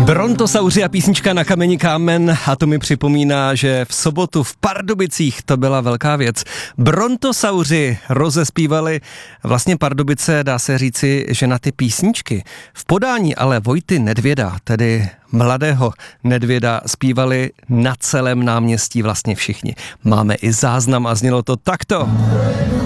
Brontosauři a písnička Na kameni kámen, a to mi připomíná, že v sobotu v Pardubicích to byla velká věc. Brontosauři rozespívali vlastně Pardubice, dá se říci, že na ty písničky. V podání ale Vojty Nedvěda, tedy mladého Nedvěda, zpívali na celém náměstí vlastně všichni. Máme i záznam a znělo to takto.